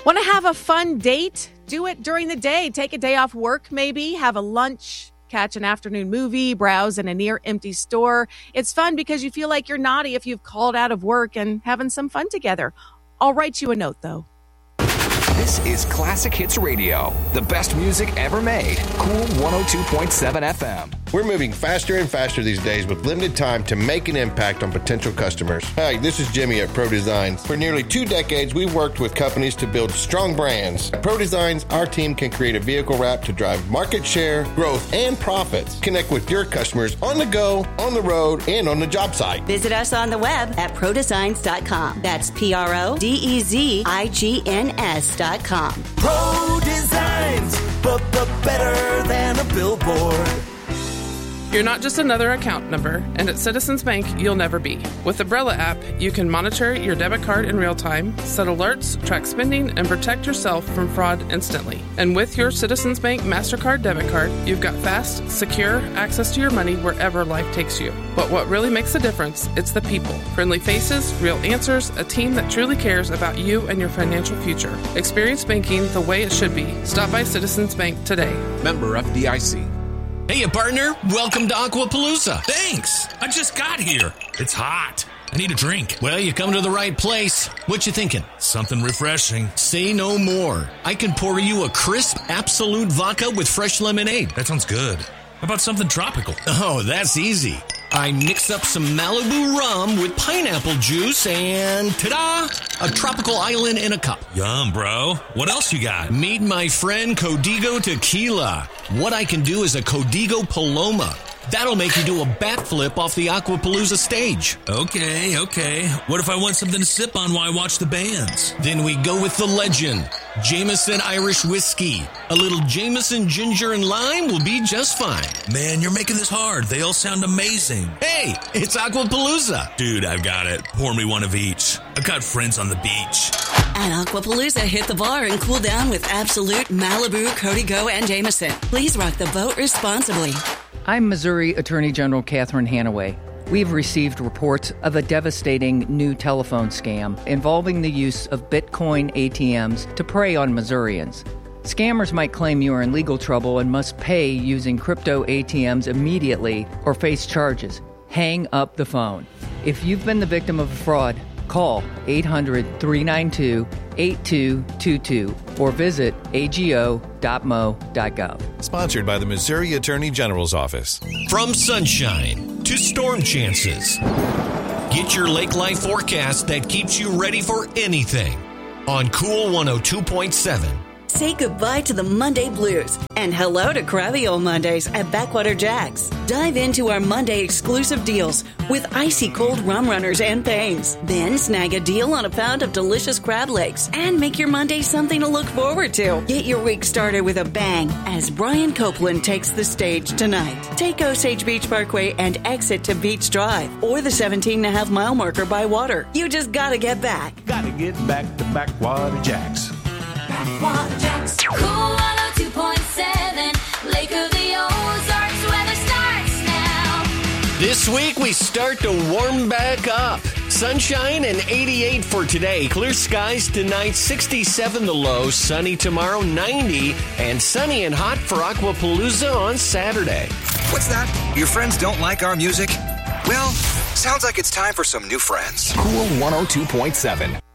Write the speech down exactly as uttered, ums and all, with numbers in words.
Want to have a fun date? Do it during the day. Take a day off work, maybe. Have a lunch, catch an afternoon movie, browse in a near-empty store. It's fun because you feel like you're naughty if you've called out of work and having some fun together. I'll write you a note, though. This is Classic Hits Radio, the best music ever made. Cool one oh two point seven F M. We're moving faster and faster these days with limited time to make an impact on potential customers. Hi, this is Jimmy at Pro Designs. For nearly two decades, we've worked with companies to build strong brands. At Pro Designs, our team can create a vehicle wrap to drive market share, growth, and profits. Connect with your customers on the go, on the road, and on the job site. Visit us on the web at pro designs dot com. That's P R O D E Z I G N S dot com. Pro Designs, but the better than a billboard. You're not just another account number, and at Citizens Bank, you'll never be. With the Brella app, you can monitor your debit card in real time, set alerts, track spending, and protect yourself from fraud instantly. And with your Citizens Bank MasterCard debit card, you've got fast, secure access to your money wherever life takes you. But what really makes a difference, it's the people. Friendly faces, real answers, a team that truly cares about you and your financial future. Experience banking the way it should be. Stop by Citizens Bank today. Member F D I C. Hey, partner. Welcome to Aquapalooza. Thanks. I just got here. It's hot. I need a drink. Well, you come to the right place. What you thinking? Something refreshing. Say no more. I can pour you a crisp, absolute vodka with fresh lemonade. That sounds good. How about something tropical? Oh, that's easy. I mix up some Malibu rum with pineapple juice and ta-da! A tropical island in a cup. Yum, bro. What else you got? Meet my friend Codigo Tequila. What I can do is a Codigo Paloma. That'll make you do a backflip off the Aquapalooza stage. Okay, okay. What if I want something to sip on while I watch the bands? Then we go with the legend, Jameson Irish Whiskey. A little Jameson ginger and lime will be just fine. Man, you're making this hard. They all sound amazing. Hey, it's Aquapalooza. Dude, I've got it. Pour me one of each. I've got friends on the beach. At Aquapalooza, hit the bar and cool down with Absolute, Malibu, Codigo, and Jameson. Please rock the boat responsibly. I'm Missouri Attorney General Catherine Hanaway. We've received reports of a devastating new telephone scam involving the use of Bitcoin A T Ms to prey on Missourians. Scammers might claim you are in legal trouble and must pay using crypto A T Ms immediately or face charges. Hang up the phone. If you've been the victim of a fraud, call eight hundred, three nine two, eight two two two or visit A G O dot M O dot gov. Sponsored by the Missouri Attorney General's Office. From sunshine to storm chances, get your lake life forecast that keeps you ready for anything on Cool one oh two point seven. Say goodbye to the Monday blues and hello to crabby old Mondays at Backwater Jacks. Dive into our Monday exclusive deals with icy cold rum runners and pains. Then snag a deal on a pound of delicious crab legs and make your Monday something to look forward to. Get your week started with a bang as Brian Copeland takes the stage tonight. Take Osage Beach Parkway and exit to Beach Drive or the seventeen and a half mile marker by water. You just gotta get back. Gotta get back to Backwater Jacks. Backwater Jacks. Cool one oh two point seven. Lake of the Ozarks weather starts now. This week we start to warm back up. Sunshine and eighty-eight for today. Clear skies tonight, sixty-seven the low. Sunny tomorrow, ninety. And sunny and hot for Aquapalooza on Saturday. What's that? Your friends don't like our music? Well, sounds like it's time for some new friends. Cool one oh two point seven.